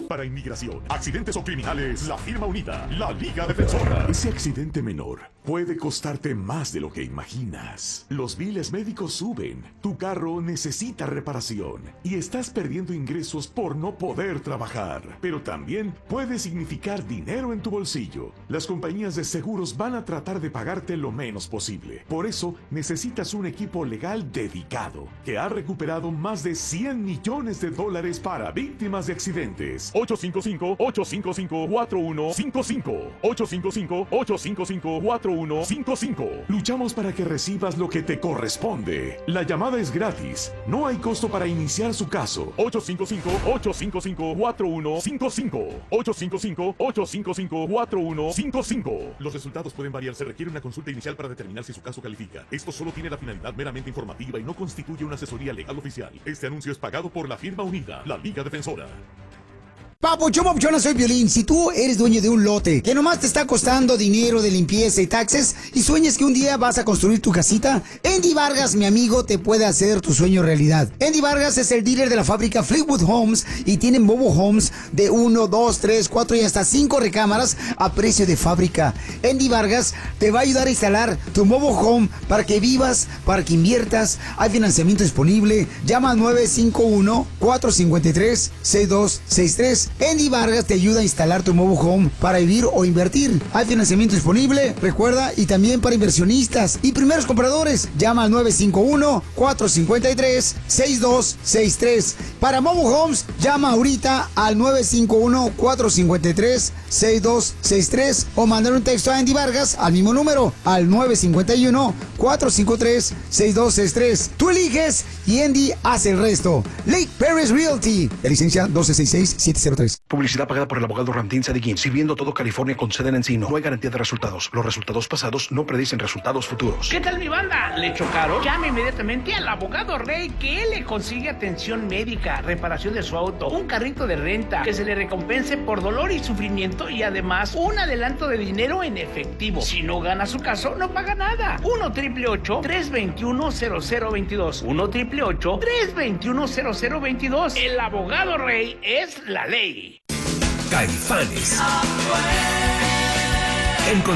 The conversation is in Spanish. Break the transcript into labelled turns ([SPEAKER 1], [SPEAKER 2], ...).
[SPEAKER 1] Para inmigración, accidentes o criminales, la firma unida, la Liga Defensora. Ese accidente menor puede costarte más de lo que imaginas. Los biles médicos suben, tu carro necesita reparación y estás perdiendo ingresos por no poder trabajar. Pero también puede significar dinero en tu bolsillo. Las compañías de seguros van a tratar de pagarte lo menos posible. Por eso necesitas un equipo legal dedicado que ha recuperado más de $100 millones para víctimas de accidentes. 855-855-4155. 855-855-4155. Luchamos para que recibas lo que te corresponde. La llamada es gratis. No hay costo para iniciar su caso. 855-855-4155. 855-855-4155. Los resultados pueden variar. Se requiere una consulta inicial para determinar si su caso califica. Esto solo tiene la finalidad meramente informativa y no constituye una asesoría legal oficial. Este anuncio es pagado por la firma unida, la Liga Defensora.
[SPEAKER 2] Papuchona, soy Piolín. Si tú eres dueño de un lote que nomás te está costando dinero de limpieza y taxes y sueñas que un día vas a construir tu casita, Andy Vargas, mi amigo, te puede hacer tu sueño realidad. Andy Vargas es el dealer de la fábrica Fleetwood Homes y tienen mobile homes de 1, 2, 3, 4 y hasta 5 recámaras a precio de fábrica. Andy Vargas te va a ayudar a instalar tu mobile home para que vivas, para que inviertas. Hay financiamiento disponible. Llama al 951-453-6263. Andy Vargas te ayuda a instalar tu mobile home para vivir o invertir. Hay financiamiento disponible, recuerda, y también para inversionistas y primeros compradores. Llama al 951-453-6263. Para mobile homes, llama ahorita al 951-453-6263 o mandar un texto a Andy Vargas al mismo número, al 951-453-6263. Tú eliges y Andy hace el resto. Lake Paris Realty, de licencia 1266-703.
[SPEAKER 3] Publicidad pagada por el abogado Ramtín Sadiquín. Sirviendo todo California con sede en Encino. No hay garantía de resultados. Los resultados pasados no predicen resultados futuros.
[SPEAKER 4] ¿Qué tal, mi banda? ¿Le chocaron? Llame inmediatamente al abogado Rey, que él le consigue atención médica, reparación de su auto, un carrito de renta, que se le recompense por dolor y sufrimiento y además un adelanto de dinero en efectivo. Si no gana su caso, no paga nada. 1-888-321-0022. 1-888-321-0022. El abogado Rey es la ley.
[SPEAKER 5] Caifanes. En